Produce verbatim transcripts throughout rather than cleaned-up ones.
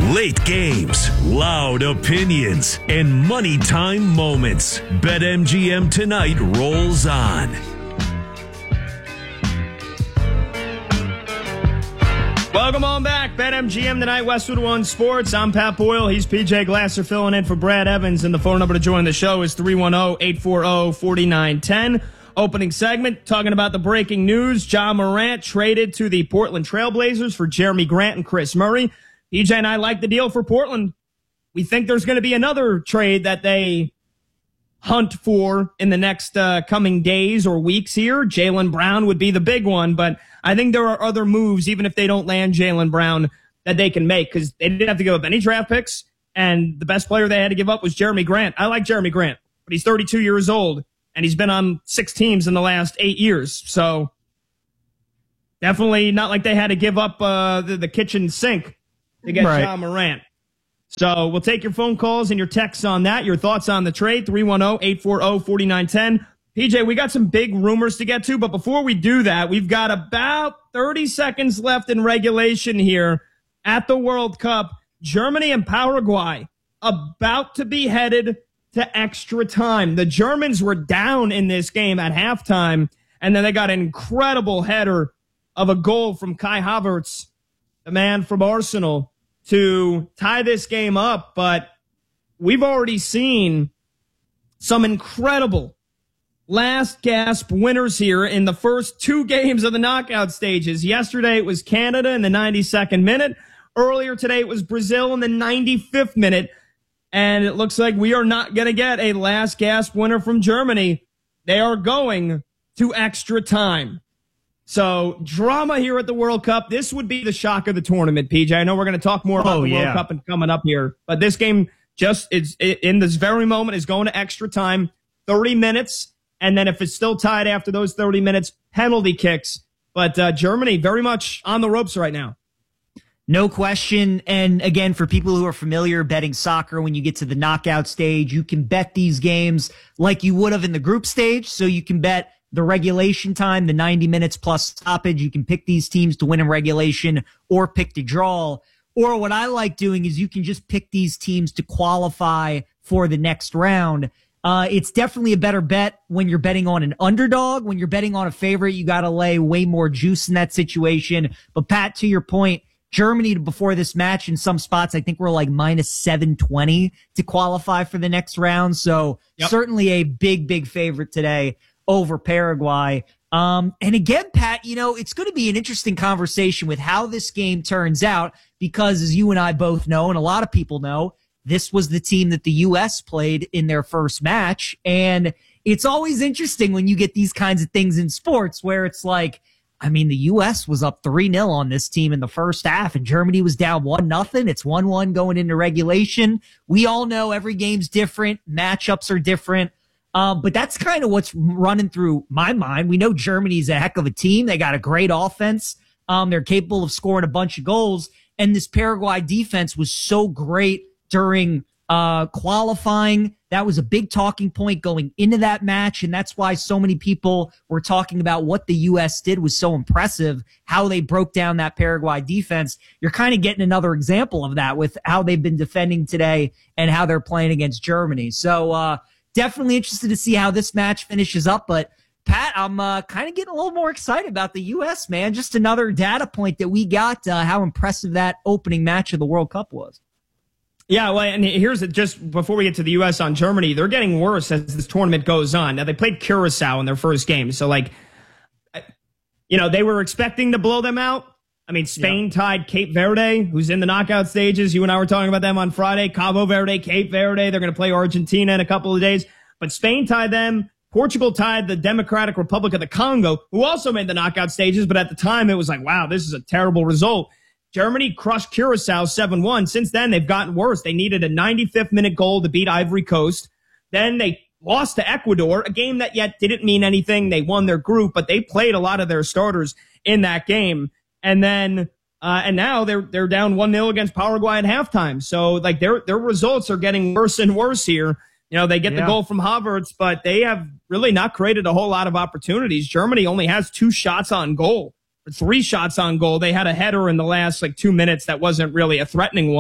Late games, loud opinions, and money time moments. BetMGM Tonight rolls on. Welcome on back. BetMGM Tonight, Westwood One Sports. I'm Pat Boyle. He's P J Glasser filling in for Brad Evans. And the phone number to join the show is three one zero, eight four zero, four nine one zero. Opening segment, talking about the breaking news. Ja Morant traded to the Portland Trailblazers for Jeremy Grant and Chris Murray. P J and I like the deal for Portland. We think there's going to be another trade that they hunt for in the next uh, coming days or weeks here. Jaylen Brown would be the big one, but I think there are other moves, even if they don't land Jaylen Brown, that they can make because they didn't have to give up any draft picks, and the best player they had to give up was Jeremy Grant. I like Jeremy Grant, but he's thirty-two years old, and he's been on six teams in the last eight years. So definitely not like they had to give up uh, the, the kitchen sink to get right. Ja Morant. So we'll take your phone calls and your texts on that. Your thoughts on the trade, three one zero, eight four zero, four nine one zero. P J, we got some big rumors to get to, but before we do that, we've got about thirty seconds left in regulation here at the World Cup. Germany and Paraguay about to be headed to extra time. The Germans were down in this game at halftime, and then they got an incredible header of a goal from Kai Havertz, the man from Arsenal, to tie this game up. But we've already seen some incredible last gasp winners here in the first two games of the knockout stages. Yesterday it was Canada in the ninety-second minute. Earlier today it was Brazil in the ninety-fifth minute. And it looks like we are not going to get a last gasp winner from Germany. They are going to extra time. So drama here at the World Cup. This would be the shock of the tournament, P J. I know we're going to talk more about oh, the yeah. World Cup and coming up here, but this game just is in this very moment is going to extra time, thirty minutes. And then if it's still tied after those thirty minutes, penalty kicks. But uh, Germany very much on the ropes right now. No question. And again, for people who are familiar betting soccer, when you get to the knockout stage, you can bet these games like you would have in the group stage. So you can bet the regulation time, the ninety minutes plus stoppage. You can pick these teams to win in regulation or pick to draw. Or what I like doing is you can just pick these teams to qualify for the next round. Uh, it's definitely a better bet when you're betting on an underdog. When you're betting on a favorite, you got to lay way more juice in that situation. But Pat, to your point, Germany before this match in some spots, I think we're like minus seven twenty to qualify for the next round. So yep. Certainly a big, big favorite today over Paraguay. Um, and again, Pat, you know, it's going to be an interesting conversation with how this game turns out because as you and I both know, and a lot of people know, this was the team that the U S played in their first match. And it's always interesting when you get these kinds of things in sports where it's like, I mean, the U S was up three nil on this team in the first half and Germany was down one nothing. It's one one going into regulation. We all know every game's different. Matchups are different. Um, but that's kind of what's running through my mind. We know Germany's a heck of a team. They got a great offense. Um, they're capable of scoring a bunch of goals. And this Paraguay defense was so great during uh qualifying. That was a big talking point going into that match, and that's why so many people were talking about what the U S did was so impressive, how they broke down that Paraguay defense. You're kind of getting another example of that with how they've been defending today and how they're playing against Germany. So uh definitely interested to see how this match finishes up, but Pat, I'm uh, kind of getting a little more excited about the U S, man. Just another data point that we got, uh, how impressive that opening match of the World Cup was. Yeah, well, and here's it, just before we get to the U S on Germany, they're getting worse as this tournament goes on. Now, they played Curacao in their first game, so, like, you know, they were expecting to blow them out. I mean, Spain yeah. tied Cape Verde, who's in the knockout stages. You and I were talking about them on Friday. Cabo Verde, Cape Verde, they're going to play Argentina in a couple of days. But Spain tied them. Portugal tied the Democratic Republic of the Congo, who also made the knockout stages, but at the time it was like, wow, this is a terrible result. Germany crushed Curacao seven one. Since then, they've gotten worse. They needed a ninety-fifth minute goal to beat Ivory Coast. Then they lost to Ecuador, a game that yet didn't mean anything. They won their group, but they played a lot of their starters in that game. And then, uh, and now they're, they're down one nil against Paraguay at halftime. So, like, their, their results are getting worse and worse here. You know, they get yeah. the goal from Havertz, but they have really not created a whole lot of opportunities. Germany only has two shots on goal. Three shots on goal. They had a header in the last like two minutes that wasn't really a threatening one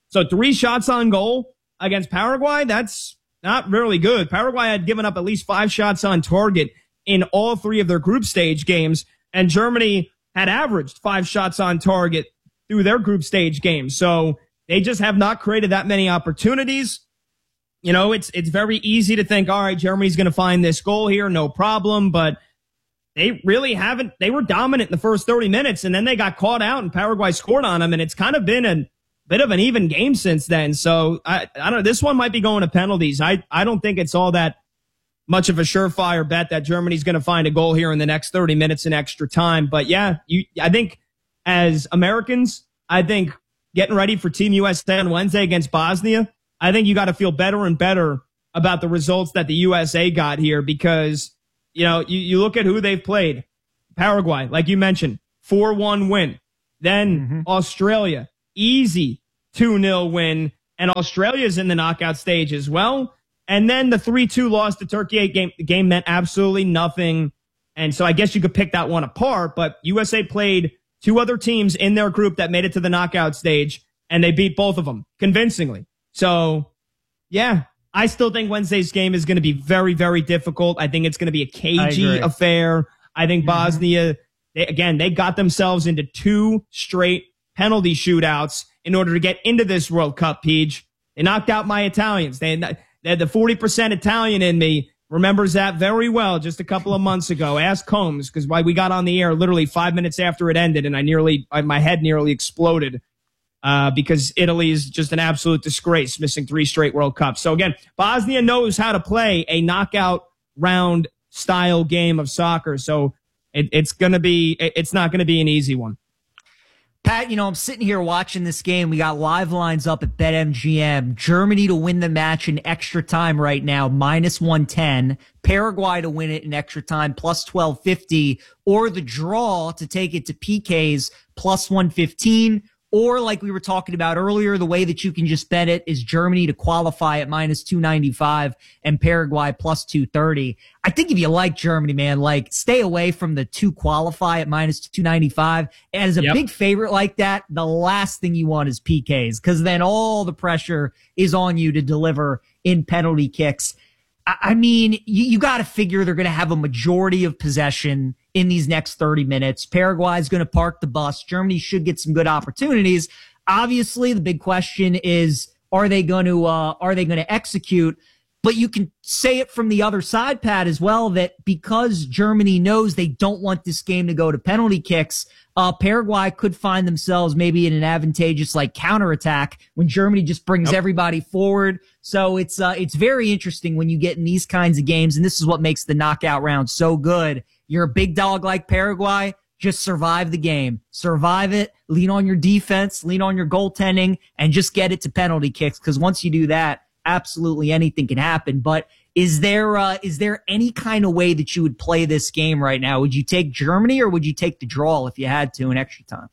So three shots on goal against Paraguay, that's not really good. Paraguay had given up at least five shots on target in all three of their group stage games, and Germany had averaged five shots on target through their group stage games. So they just have not created that many opportunities. You know, it's it's very easy to think, all right, Germany's going to find this goal here, no problem, but they really haven't. They were dominant in the first thirty minutes, and then they got caught out, and Paraguay scored on them, and it's kind of been a bit of an even game since then. So I, I don't know. This one might be going to penalties. I, I don't think it's all that much of a surefire bet that Germany's going to find a goal here in the next thirty minutes in extra time. But yeah, you, I think as Americans, I think getting ready for Team U S A on Wednesday against Bosnia, I think you got to feel better and better about the results that the U S A got here because, you know, you, you look at who they've played. Paraguay, like you mentioned, four one win. Then mm-hmm. Australia, easy two nil win, and Australia's in the knockout stage as well. And then the three two loss to Turkey game, the game meant absolutely nothing. And so I guess you could pick that one apart, but U S A played two other teams in their group that made it to the knockout stage, and they beat both of them convincingly. So, yeah, I still think Wednesday's game is going to be very, very difficult. I think it's going to be a cagey affair. I think mm-hmm. Bosnia, they, again, they got themselves into two straight penalty shootouts in order to get into this World Cup, Peach. They knocked out my Italians. They had, they had the forty percent Italian in me. Remembers that very well just a couple of months ago. Ask Combs, because why we got on the air literally five minutes after it ended, and I nearly, my head nearly exploded uh, because Italy is just an absolute disgrace, missing three straight World Cups. So again, Bosnia knows how to play a knockout round style game of soccer. So it, it's gonna be, it's not gonna be an easy one. Pat, you know, I'm sitting here watching this game. We got live lines up at BetMGM. Germany to win the match in extra time right now, minus one ten. Paraguay to win it in extra time, plus twelve fifty. Or the draw to take it to P Ks, plus one fifteen. Or like we were talking about earlier, the way that you can just bet it is Germany to qualify at minus two ninety-five and Paraguay plus two thirty. I think if you like Germany, man, like stay away from the two qualify at minus two ninety-five. And as a yep. big favorite like that, the last thing you want is P Ks because then all the pressure is on you to deliver in penalty kicks. I mean, you, you got to figure they're going to have a majority of possession in these next thirty minutes. Paraguay is going to park the bus. Germany should get some good opportunities. Obviously, the big question is, are they going to, uh, are they going to execute? But you can say it from the other side, Pat, as well, that because Germany knows they don't want this game to go to penalty kicks, uh, Paraguay could find themselves maybe in an advantageous like counterattack when Germany just brings yep. everybody forward. So it's, uh, it's very interesting when you get in these kinds of games. And this is what makes the knockout round so good. You're a big dog like Paraguay. Just survive the game, survive it, lean on your defense, lean on your goaltending, and just get it to penalty kicks. Cause once you do that, absolutely anything can happen. But is there uh, is there any kind of way that you would play this game right now? Would you take Germany or would you take the draw if you had to in extra time?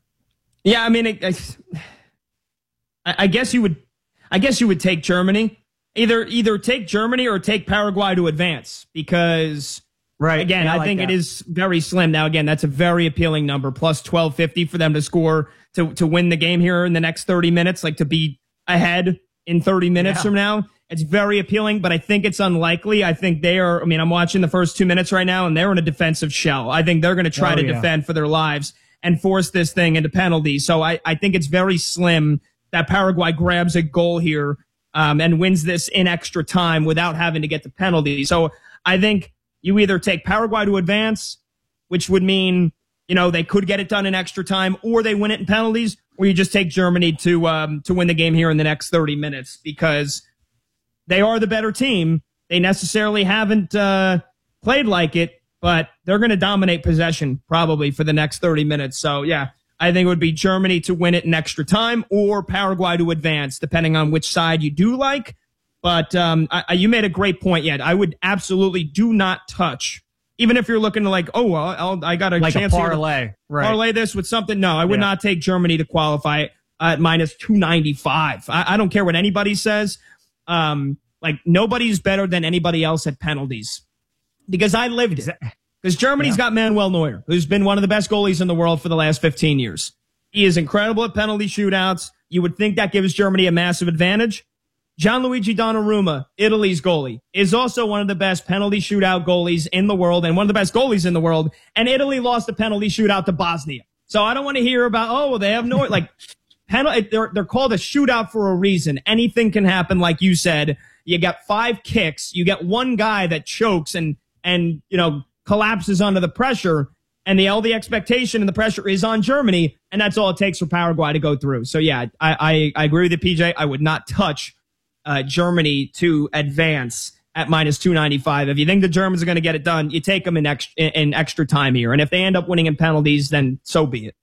Yeah, I mean, it, I, I guess you would. I guess you would take Germany. Either either take Germany or take Paraguay to advance because. Right. Again, yeah, I, I like think that. It is very slim. Now, again, that's a very appealing number, plus twelve fifty for them to score to to win the game here in the next thirty minutes, like to be ahead in thirty minutes yeah. from now. It's very appealing, but I think it's unlikely. I think they are, I mean, I'm watching the first two minutes right now, and they're in a defensive shell. I think they're going to try oh, to yeah. defend for their lives and force this thing into penalties. So I, I think it's very slim that Paraguay grabs a goal here um, and wins this in extra time without having to get the penalty. So I think you either take Paraguay to advance, which would mean, you know, they could get it done in extra time, or they win it in penalties, or you just take Germany to um, to win the game here in the next thirty minutes because they are the better team. They necessarily haven't uh, played like it, but they're going to dominate possession probably for the next thirty minutes. So, yeah, I think it would be Germany to win it in extra time or Paraguay to advance, depending on which side you do like. But um, I, you made a great point yet. I would absolutely do not touch, even if you're looking to like, oh, well, I'll, I got a like chance a parlay, here to right. parlay this with something. No, I would yeah. not take Germany to qualify at minus two ninety-five. I, I don't care what anybody says. Um, like nobody's better than anybody else at penalties because I lived it. Because Germany's yeah. got Manuel Neuer, who's been one of the best goalies in the world for the last fifteen years. He is incredible at penalty shootouts. you would think that gives Germany a massive advantage. Gianluigi Donnarumma, Italy's goalie, is also one of the best penalty shootout goalies in the world and one of the best goalies in the world. And Italy lost a penalty shootout to Bosnia. So I don't want to hear about, oh, well, they have no, like, penalty, they're, they're called a shootout for a reason. Anything can happen, like you said. You got five kicks. You get one guy that chokes and, and, you know, collapses under the pressure. And the, all the expectation and the pressure is on Germany. And that's all it takes for Paraguay to go through. So, yeah, I, I, I agree with you, P J. I would not touch Uh, Germany to advance at minus two ninety-five. If you think the Germans are going to get it done, you take them in extra, in extra time here. And if they end up winning in penalties, then so be it.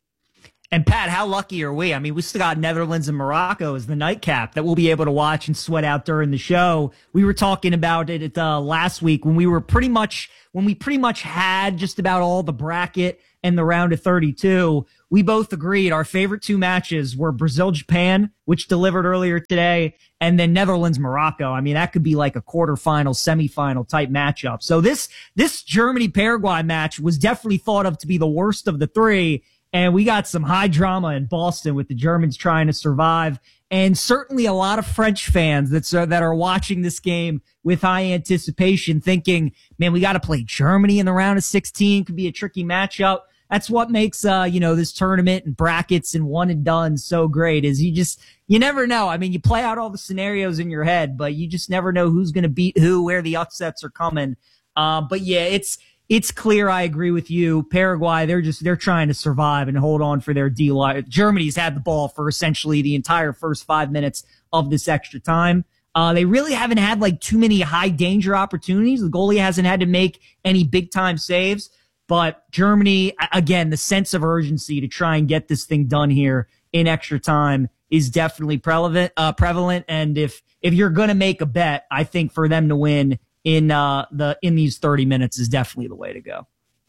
And Pat, how lucky are we? I mean, we still got Netherlands and Morocco as the nightcap that we'll be able to watch and sweat out during the show. We were talking about it at, uh, last week when we were pretty much, when we pretty much had just about all the bracket and the round of thirty-two. We both agreed our favorite two matches were Brazil-Japan, which delivered earlier today, and then Netherlands-Morocco. I mean, that could be like a quarterfinal, semifinal type matchup. So this, this Germany-Paraguay match was definitely thought of to be the worst of the three. And we got some high drama in Boston with the Germans trying to survive. And certainly a lot of French fans that's, uh, that are watching this game with high anticipation thinking, man, we got to play Germany in the round of sixteen. Could be a tricky matchup. That's what makes, uh, you know, this tournament and brackets and one and done so great is you just, you never know. I mean, you play out all the scenarios in your head, but you just never know who's going to beat who, where the upsets are coming. Uh, but yeah, it's, it's clear. I agree with you. Paraguay, they're just, they're trying to survive and hold on for their D L I. Germany's had the ball for essentially the entire first five minutes of this extra time. Uh, they really haven't had like too many high danger opportunities. The goalie hasn't had to make any big time saves. But Germany, again, the sense of urgency to try and get this thing done here in extra time is definitely prevalent. Uh, prevalent. And if if you're going to make a bet, I think for them to win in uh, the in these thirty minutes is definitely the way to go.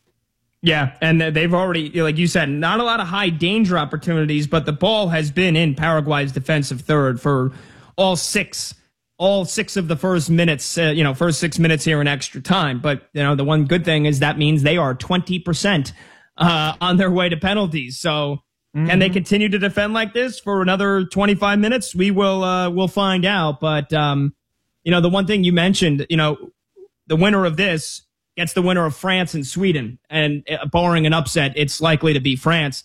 Yeah, and they've already, like you said, not a lot of high danger opportunities, but the ball has been in Paraguay's defensive third for all six. all six of the first minutes, uh, you know, first six minutes here in extra time. But, you know, the one good thing is that means they are twenty percent uh, on their way to penalties. So mm-hmm. Can they continue to defend like this for another twenty-five minutes? We will, uh, we'll find out. But, um, you know, the one thing you mentioned, you know, the winner of this gets the winner of France and Sweden. And uh, barring an upset, it's likely to be France.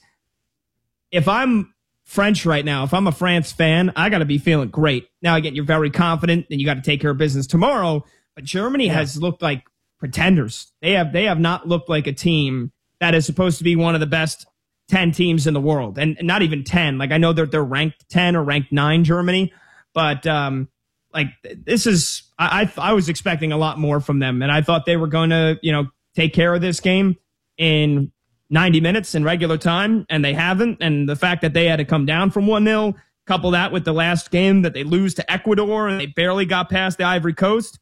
If I'm French right now, if I'm a France fan, I got to be feeling great. Now, again, you're very confident and you got to take care of business tomorrow. But Germany yeah. has looked like pretenders. They have they have not looked like a team that is supposed to be one of the best ten teams in the world, and not even ten. Like I know they're they're ranked ten or ranked nine, Germany, but um, like this is I, I I was expecting a lot more from them, and I thought they were going to you know take care of this game in ninety minutes in regular time, and they haven't. And the fact that they had to come down from one nil, couple that with the last game that they lose to Ecuador and they barely got past the Ivory Coast.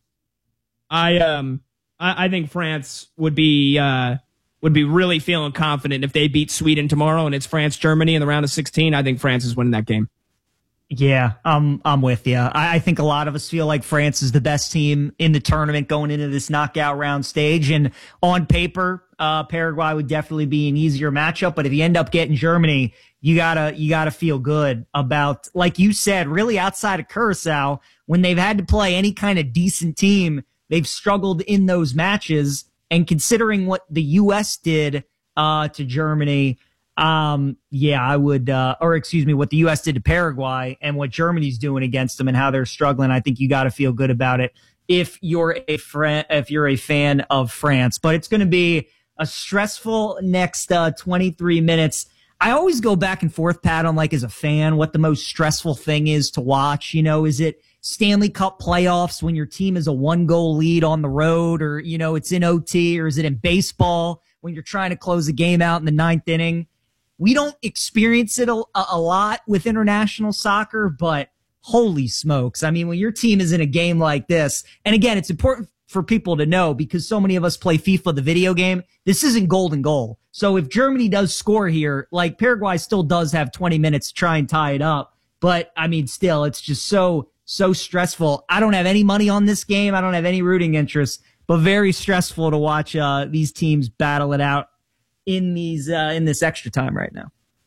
I um I, I think France would be uh would be really feeling confident if they beat Sweden tomorrow and it's France Germany in the round of sixteen. I think France is winning that game. Yeah, um, I'm with you. I, I think a lot of us feel like France is the best team in the tournament going into this knockout round stage. And on paper, uh, Paraguay would definitely be an easier matchup. But if you end up getting Germany, you gotta, you gotta feel good about, like you said, really outside of Curacao, when they've had to play any kind of decent team, they've struggled in those matches. And considering what the U S did, uh, to Germany, Um, yeah, I would, uh, or excuse me, what the U S did to Paraguay and what Germany's doing against them and how they're struggling. I think you got to feel good about it if you're a friend, if you're a fan of France. But it's going to be a stressful next uh, twenty-three minutes. I always go back and forth, Pat, on like as a fan, what the most stressful thing is to watch. You know, is it Stanley Cup playoffs when your team is a one goal lead on the road, or, you know, it's in O T, or is it in baseball when you're trying to close a game out in the ninth inning? We don't experience it a, a lot with international soccer, but holy smokes. I mean, when your team is in a game like this, and again, it's important for people to know because so many of us play FIFA, the video game, this isn't golden goal. So if Germany does score here, like Paraguay still does have twenty minutes to try and tie it up. But I mean, still, it's just so, so stressful. I don't have any money on this game. I don't have any rooting interest, but very stressful to watch uh, these teams battle it out in these uh, in this extra time right now.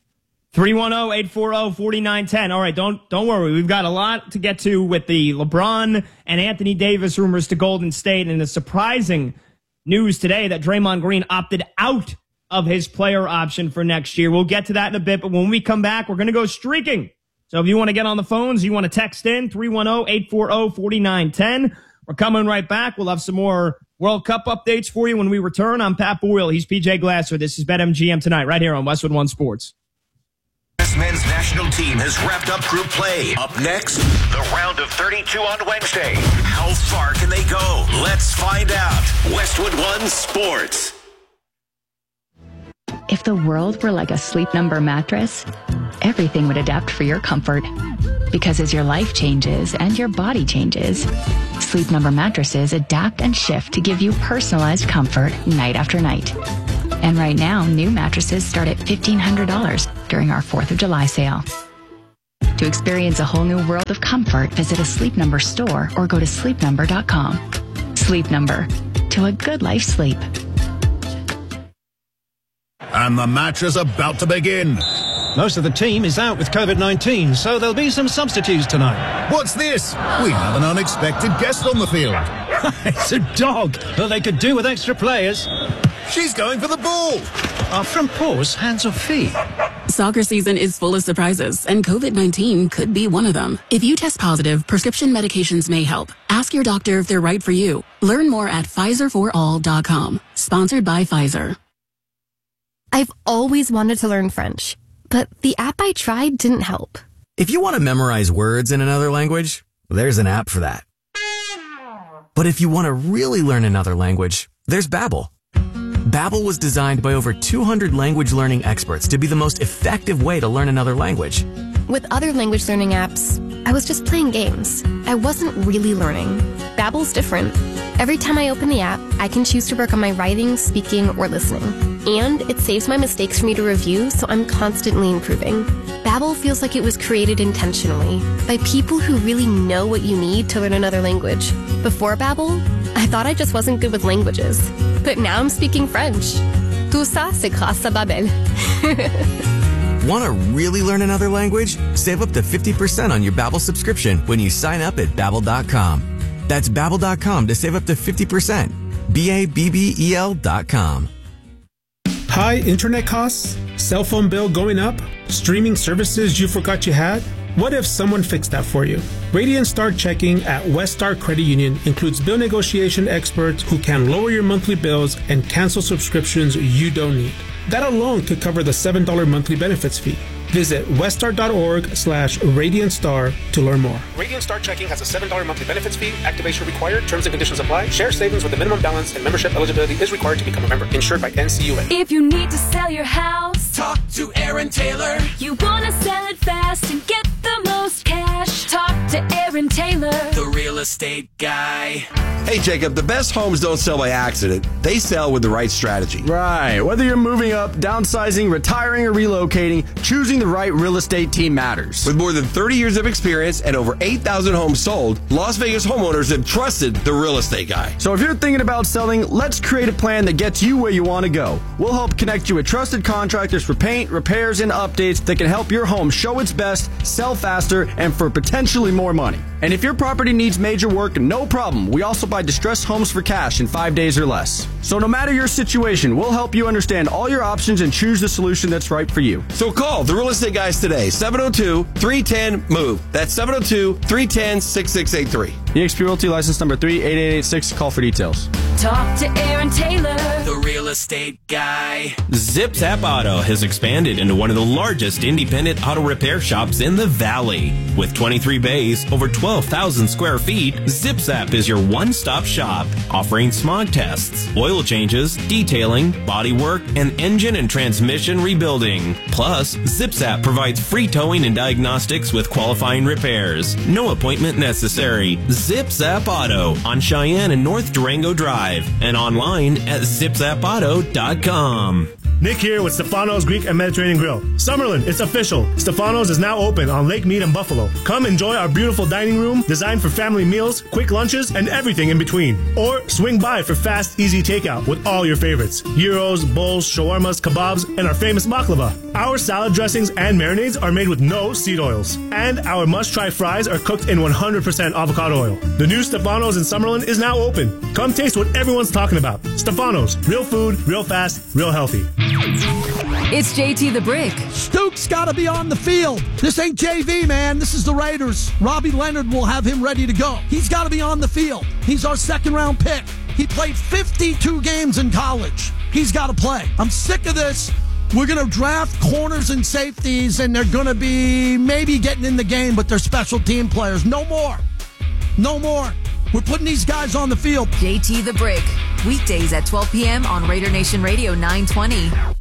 three one zero, eight four zero, four nine one zero. All right, don't don't worry. We've got a lot to get to with the LeBron and Anthony Davis rumors to Golden State, and the surprising news today that Draymond Green opted out of his player option for next year. We'll get to that in a bit, but when we come back, we're going to go streaking. So if you want to get on the phones, you want to text in, three one zero, eight four zero, four nine one zero. We're coming right back. We'll have some more World Cup updates for you when we return. I'm Pat Boyle. He's P J Glasser. This is BetMGM Tonight right here on Westwood One Sports. U S men's national team has wrapped up group play. Up next, the round of thirty-two on Wednesday. How far can they go? Let's find out. Westwood One Sports. If the world were like a Sleep Number mattress, everything would adapt for your comfort. Because as your life changes and your body changes, Sleep Number mattresses adapt and shift to give you personalized comfort night after night. And right now, new mattresses start at fifteen hundred dollars during our fourth of July sale. To experience a whole new world of comfort, visit a Sleep Number store or go to sleep number dot com. Sleep Number. To a good life sleep. And the match is about to begin. Most of the team is out with COVID nineteen, so there'll be some substitutes tonight. What's this? We have an unexpected guest on the field. It's a dog, but they could do with extra players. She's going for the ball. Are front paws hands or feet? Soccer season is full of surprises, and COVID nineteen could be one of them. If you test positive, prescription medications may help. Ask your doctor if they're right for you. Learn more at Pfizer for all dot com. Sponsored by Pfizer. I've always wanted to learn French, but the app I tried didn't help. If you want to memorize words in another language, there's an app for that. But if you want to really learn another language, there's Babbel. Babbel was designed by over two hundred language learning experts to be the most effective way to learn another language. With other language learning apps, I was just playing games. I wasn't really learning. Babbel's different. Every time I open the app, I can choose to work on my writing, speaking, or listening. And it saves my mistakes for me to review, so I'm constantly improving. Babbel feels like it was created intentionally by people who really know what you need to learn another language. Before Babbel, I thought I just wasn't good with languages. But now I'm speaking French. Tout ça, c'est grâce à Babbel. Want to really learn another language? Save up to fifty percent on your Babbel subscription when you sign up at Babbel dot com. That's Babbel dot com to save up to fifty percent. B A B B E L dot com. High internet costs? Cell phone bill going up? Streaming services you forgot you had? What if someone fixed that for you? Radiant Star Checking at West Star Credit Union includes bill negotiation experts who can lower your monthly bills and cancel subscriptions you don't need. That alone could cover the seven dollars monthly benefits fee. Visit weststar.org slash Radiant Star to learn more. Radiant Star Checking has a seven dollars monthly benefits fee. Activation required. Terms and conditions apply. Share savings with a minimum balance and membership eligibility is required to become a member. Insured by N C U A. If you need to sell your house, talk to Aaron Taylor. You want to sell it fast and get the most cash. Talk to Aaron Taylor, the real estate guy. Hey, Jacob, the best homes don't sell by accident. They sell with the right strategy. Right. Whether you're moving up, downsizing, retiring, or relocating, choosing the right real estate team matters. With more than thirty years of experience and over eight thousand homes sold, Las Vegas homeowners have trusted the real estate guy. So if you're thinking about selling, let's create a plan that gets you where you want to go. We'll help connect you with trusted contractors for paint, repairs, and updates that can help your home show its best, sell faster, and for potentially more money. And if your property needs major work, no problem. We also buy distressed homes for cash in five days or less. So no matter your situation, we'll help you understand all your options and choose the solution that's right for you. So call the real estate guys today, seven oh two, three one oh, MOVE. That's seven oh two, three one oh, six six eight three. E X P Realty license number three eight eight eight six. Call for details. Talk to Aaron Taylor, the real estate guy. ZipZap Auto has expanded into one of the largest independent auto repair shops in the Valley. With twenty-three bays, over twelve thousand square feet, ZipZap is your one-stop shop, offering smog tests, oil changes, detailing, bodywork, and engine and transmission rebuilding. Plus, ZipZap provides free towing and diagnostics with qualifying repairs. No appointment necessary. ZipZap Auto on Cheyenne and North Durango Drive and online at zip zap auto dot com. Nick here with Stefano's Greek and Mediterranean Grill. Summerlin, it's official. Stefano's is now open on Lake Mead and Buffalo. Come enjoy our beautiful dining room designed for family meals, quick lunches, and everything in between. Or swing by for fast, easy takeout with all your favorites. Gyros, bowls, shawarmas, kebabs, and our famous baklava. Our salad dressings and marinades are made with no seed oils. And our must-try fries are cooked in one hundred percent avocado oil. The new Stefano's in Summerlin is now open. Come taste what everyone's talking about. Stefano's, real food, real fast, real healthy. It's J T the Brick. Stuke's got to be on the field. This ain't J V, man. This is the Raiders. Robbie Leonard will have him ready to go. He's got to be on the field. He's our second round pick. He played fifty-two games in college. He's got to play. I'm sick of this. We're going to draft corners and safeties, and they're going to be maybe getting in the game, but they're special team players. No more. No more. We're putting these guys on the field. J T the Brick. Weekdays at twelve p.m. on Raider Nation Radio nine twenty.